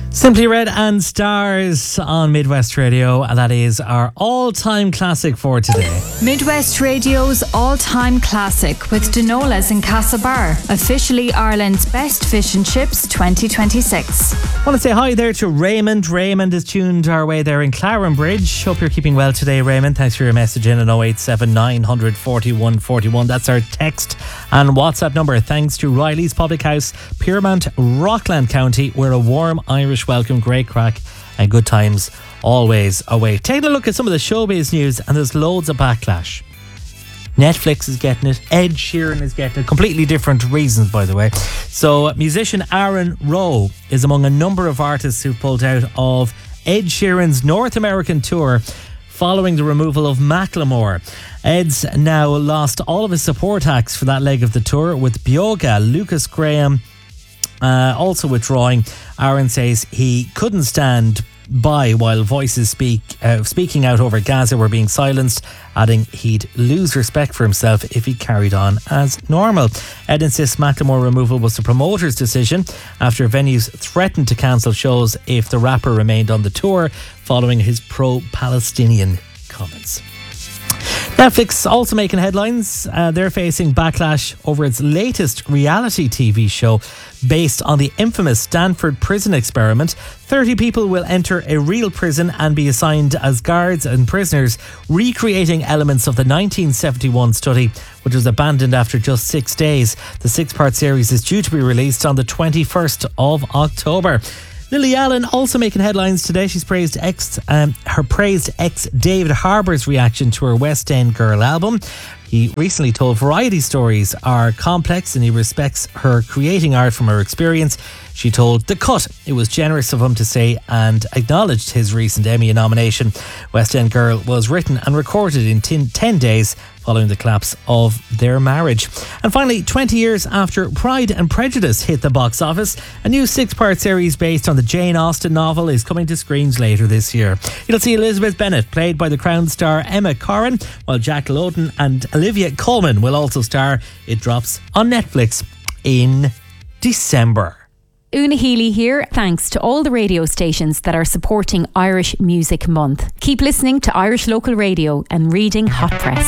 Simply Red and Stars on Midwest Radio, and that is our all-time classic for today. Midwest Radio's all-time classic with Denola's in Castlebar, officially Ireland's best fish and chips 2026. I want to say hi there to Raymond. Raymond is tuned our way there in Clarenbridge. Hope you're keeping well today, Raymond. Thanks for your message in at 087 900 41 41. That's our text and WhatsApp number. Thanks to Riley's Public House, Piermont, Rockland County, where a warm Irish welcome, great crack and good times always await. Taking a look at some of the showbiz news, and there's loads of backlash. Netflix is getting it, Ed Sheeran is getting it, completely different reasons, by the way. So musician Aaron Rowe is among a number of artists who pulled out of Ed Sheeran's North American tour following the removal of Macklemore. Ed's now lost all of his support acts for that leg of the tour, with Bioga, Lucas Graham also withdrawing. Aaron says he couldn't stand by while voices speaking out over Gaza were being silenced, adding he'd lose respect for himself if he carried on as normal. Ed insists Macklemore removal was the promoter's decision after venues threatened to cancel shows if the rapper remained on the tour following his pro-Palestinian comments. Netflix also making headlines. They're facing backlash over its latest reality TV show based on the infamous Stanford prison experiment. 30 people will enter a real prison and be assigned as guards and prisoners, recreating elements of the 1971 study, which was abandoned after just 6 days. The 6-part series is due to be released on the 21st of October. Lily Allen also making headlines today. She's praised ex David Harbour's reaction to her West End Girl album. He recently told Variety stories are complex and he respects her creating art from her experience. She told The Cut it was generous of him to say and acknowledged his recent Emmy nomination. West End Girl was written and recorded in 10 days following the collapse of their marriage. And finally, 20 years after Pride and Prejudice hit the box office, a new 6-part series based on the Jane Austen novel is coming to screens later this year. You'll see Elizabeth Bennet, played by the Crown star Emma Corrin, while Jack Lowden and Olivia Colman will also star. It drops on Netflix in December. Una Healy here. Thanks to all the radio stations that are supporting Irish Music Month. Keep listening to Irish Local Radio and reading Hot Press.